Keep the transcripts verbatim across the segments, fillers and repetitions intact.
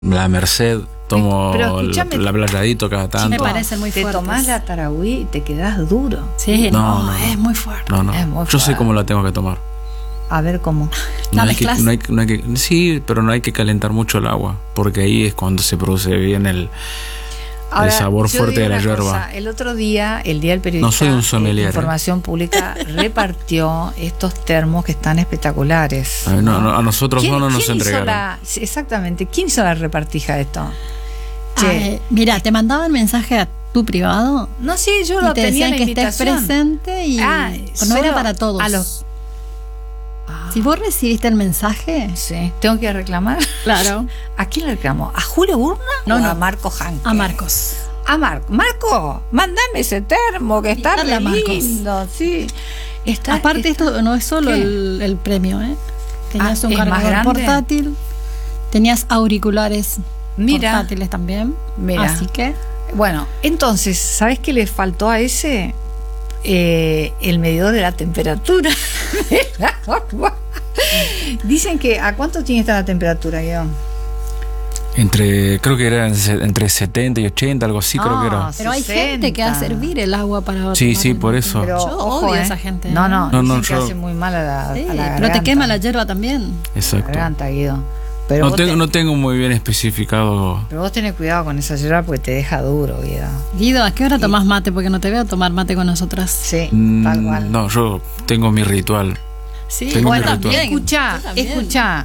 la Merced, tomo la, la Playadito cada tanto. Me parecen muy fuertes. Te tomás la Tarahui y te quedás duro. Sí, no, no, no, es muy fuerte. No, no. Es muy Yo fuerte. sé cómo la tengo que tomar. A ver cómo. No ¿La hay, que, mezclas? no, hay, no hay que, sí, pero no hay que calentar mucho el agua, porque ahí es cuando se produce bien el, Ahora, el sabor yo fuerte digo de la una hierba. cosa, el otro día, el día del periodista, No soy un sommelier, eh, Información eh. Pública repartió estos termos que están espectaculares. A, ver, no, no, a nosotros ¿Quién, no, no nos quién hizo entregaron. la, exactamente, ¿quién hizo la repartija de esto? Che, Ay, mira, te mandaban mensaje a tu privado no sé, yo y lo te tenía decían en que la estés invitación. presente y Ah, no solo era para todos. a los- Ah, Si vos recibiste el mensaje, sí, tengo que reclamar. claro, ¿A quién le reclamo? ¿A Julio Burna No, o no. a Marco Hanke? a Marcos. A Marco. Marco, mándame ese termo que está Dale a re Marcos. lindo, sí. Está, Aparte, está- esto no es solo ¿Qué? el, el premio, ¿eh? Tenías Ah, un ¿es más cargador grande? portátil, tenías auriculares Mira. portátiles también. Mira. Así que, Bueno, entonces, ¿sabes qué le faltó a ese? Eh, el medidor de la temperatura del agua. Dicen que, ¿a cuánto tiene esta la temperatura, Guido? Entre, creo que era entre setenta y ochenta, algo así, creo que era. No, pero hay sesenta. gente que hace hervir el agua para Sí, tomar sí, el- por eso. Pero Yo ojo, odio eh. a esa gente. No, no, No, no, dicen que yo- hace muy mal a la, Sí, a la pero te garganta. quema la hierba también. La Exacto. garganta, Guido. Pero, No vos tengo, te- no tengo muy bien especificado. pero vos tenés cuidado con esa hierba porque te deja duro, Guido. Guido, ¿a qué hora tomás mate? Porque no te veo tomar mate con nosotras. Sí, Mm, tal cual. No, yo tengo mi ritual. Sí, Tengo Bueno, mi ritual. escucha, Yo también. escucha.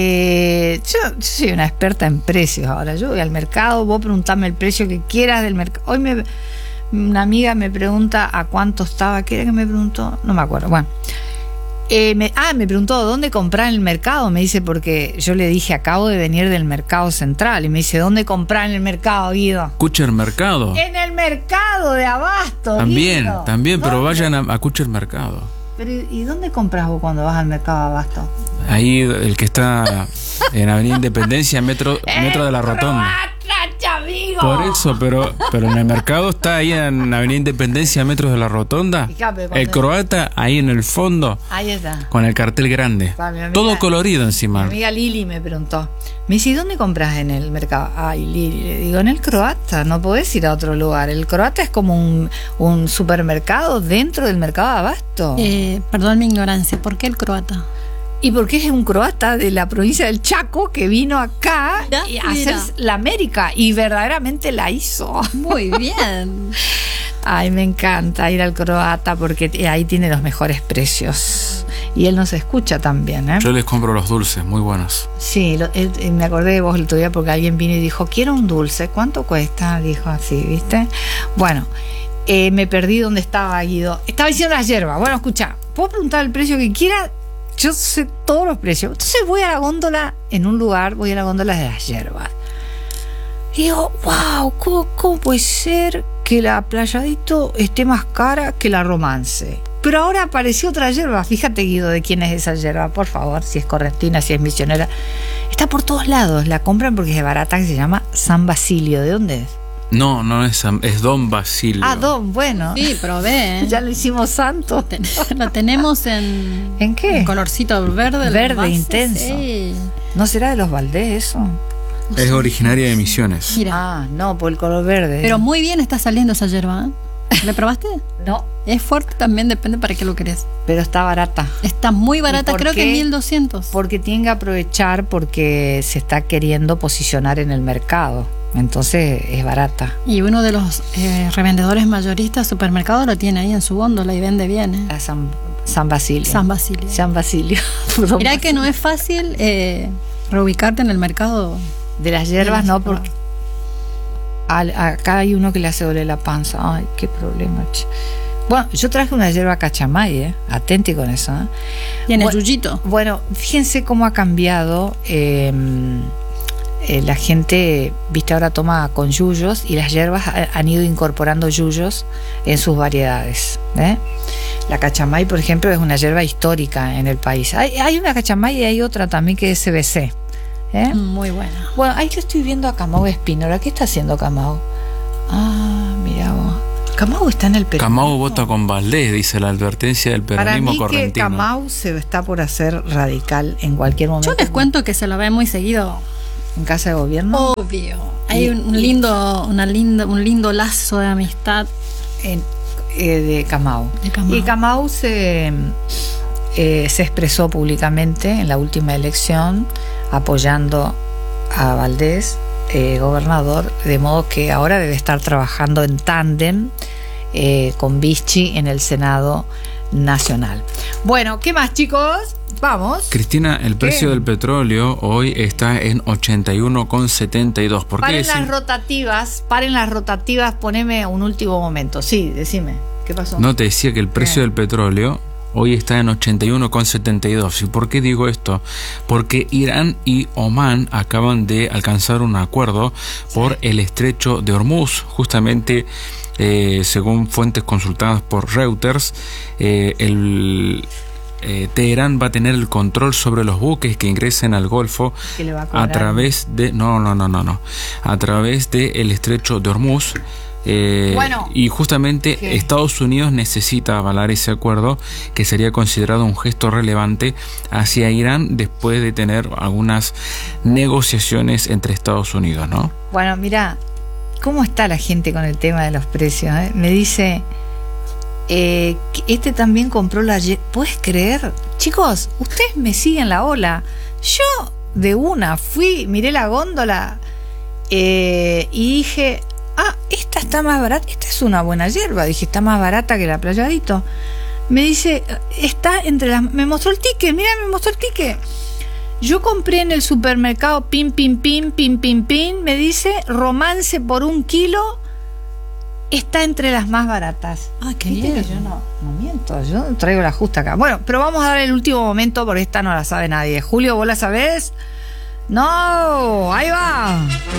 Eh, yo, yo soy una experta en precios. Ahora yo voy al mercado, vos preguntame el precio que quieras del mercado. Hoy me, una amiga me pregunta a cuánto estaba. ¿Qué era que me preguntó? No me acuerdo. Bueno. Eh, me, ah, me preguntó dónde comprar en el mercado. Me dice, porque yo le dije, acabo de venir del mercado central. Y me dice, ¿dónde comprar en el mercado, Guido? Kucher Mercado. En el mercado de Abasto. También, Guido. también, pero ¿Dónde? vayan a, a Kucher Mercado. Pero, ¿y dónde compras vos cuando vas al mercado de Abasto? Ahí el que está en Avenida Independencia, metro, metro de la Rotonda. amigo! Por eso, pero, pero en el mercado está ahí en Avenida Independencia, metros de la Rotonda. Fijá, pero cuando- El croata ahí en el fondo, Ahí está. con el cartel grande. Va, mi amiga- Todo colorido Mi encima. amiga Lili me preguntó. Me dice, ¿y dónde compras en el mercado? Ay, Lili, le digo, en el croata, no podés ir a otro lugar. El croata es como un, un supermercado dentro del mercado de Abasto. Eh, perdón mi ignorancia, ¿por qué el croata? Y porque es un croata de la provincia del Chaco que vino acá Mira, a hacer mira. la América y verdaderamente la hizo. Muy bien. Ay, me encanta ir al croata porque t- ahí tiene los mejores precios. Y él nos escucha también, ¿eh? Yo les compro los dulces, muy buenos. Sí, lo- él- él- me acordé de vos el otro día porque alguien vino y dijo, quiero un dulce, ¿cuánto cuesta? Dijo así, ¿viste? Bueno, eh, me perdí donde estaba Guido. Estaba diciendo las hierbas. Bueno, escucha, puedo preguntar el precio que quiera. Yo sé todos los precios. Entonces voy a la góndola, en un lugar, voy a la góndola de las hierbas. Y digo, wow, ¿cómo, cómo puede ser que la Playadito esté más cara que la Romance? Pero ahora apareció otra hierba. Fíjate, Guido, de quién es esa hierba, por favor, si es correntina, si es misionera. Está por todos lados, la compran porque es barata, que se llama San Basilio. ¿De dónde es? No, no es, San- es Don Basilio. Ah, Don, bueno. Sí, probé. ¿eh? Ya lo hicimos santo. Ten- Lo tenemos en, ¿En qué? en colorcito verde. el Verde envase, intenso. Sí. ¿No será de los Valdés eso? Es originaria de Misiones. Mira, Ah, no, por el color verde. pero muy bien está saliendo esa hierba. ¿eh? ¿Le probaste? No, Es fuerte también, depende para qué lo querés. pero está barata. Está muy barata, por creo qué? que mil doscientos. Porque tienen que aprovechar porque se está queriendo posicionar en el mercado. Entonces es barata. Y uno de los eh, revendedores mayoristas supermercados lo tiene ahí en su góndola y vende bien. ¿eh? A San, San Basilio. San Basilio. San Basilio. Mirá que no es fácil eh, reubicarte en el mercado. De las hierbas De las no, hierbas. porque al- acá hay uno que le hace doler la panza. Ay, qué problema, che. Bueno, yo traje una hierba cachamay, ¿eh? Atenti con eso, ¿eh? Tiene Bueno, yuyito. Bueno, fíjense cómo ha cambiado. eh, eh, la gente, viste, ahora toma con yuyos y las hierbas ha- han ido incorporando yuyos en sus variedades. ¿eh? La cachamay, por ejemplo, es una hierba histórica en el país. Hay, hay una cachamay y hay otra también que es C B C. ¿eh? Muy buena. Bueno, ahí yo estoy viendo a Camau Espínola. ¿Qué está haciendo Camau? Ah, mira vos. Camau está en el peronismo. Camau vota con Valdés, dice la advertencia del Para peronismo mí que correntino. Camau se está por hacer radical en cualquier momento. Yo les cuento que se lo ve muy seguido en Casa de Gobierno. Obvio. Hay Y- un, un y- lindo, una linda, un lindo lazo de amistad. En, eh, de Camau. De Camau. Y Camau se, eh, se expresó públicamente en la última elección apoyando a Valdés, eh, gobernador, de modo que ahora debe estar trabajando en tándem eh, con Vichy en el Senado Nacional. Bueno, ¿qué más, chicos? Vamos. Cristina, el precio ¿Qué? del petróleo hoy está en ochenta y uno con setenta y dos. ¿Por qué Paren decir- las rotativas, paren las rotativas, poneme un último momento. Sí, decime, ¿qué pasó? No, te decía que el precio ¿Qué? del petróleo hoy está en ochenta y uno con setenta y dos. ¿Y por qué digo esto? Porque Irán y Omán acaban de alcanzar un acuerdo por el estrecho de Hormuz. Justamente, eh, según fuentes consultadas por Reuters, eh, el... Eh, Teherán va a tener el control sobre los buques que ingresen al Golfo ¿Qué le va a cobrar? a través de no no no no no a través del estrecho de Hormuz. Eh, Bueno, y justamente ¿qué? Estados Unidos necesita avalar ese acuerdo, que sería considerado un gesto relevante hacia Irán después de tener algunas negociaciones entre Estados Unidos, ¿no? Bueno, mira, ¿cómo está la gente con el tema de los precios? eh? Me dice, eh, que este también compró la... ye- ¿Puedes creer? Chicos, ustedes me siguen la ola. Yo de una fui, miré la góndola eh, y dije, ah, esta está más barata, esta es una buena hierba. Dije, está más barata que la Playadito. Me dice, está entre las... Me mostró el ticket, mira, me mostró el ticket. Yo compré en el supermercado pin, pin, pin, pin, pin, pin. Me dice, romance por un kilo está entre las más baratas. Ah, qué Viste bien. que yo no, no miento, yo traigo la justa acá. Bueno, pero vamos a dar el último momento porque esta no la sabe nadie. Julio, ¿vos la sabés? No, ahí va.